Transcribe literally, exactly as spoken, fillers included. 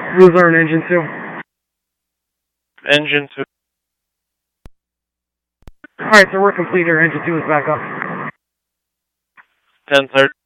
Ruler and engine two. Engine two. Alright, so we're complete here. Engine two is back up. ten thirty.